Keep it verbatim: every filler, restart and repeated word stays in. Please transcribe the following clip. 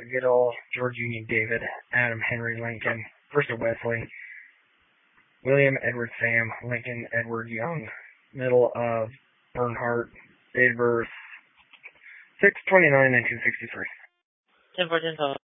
So good old George Union David, Adam Henry Lincoln, first of Wesley, William Edward Sam, Lincoln Edward Young, middle of Bernhardt, date of birth six twenty-nine nineteen sixty-three. ten fourteen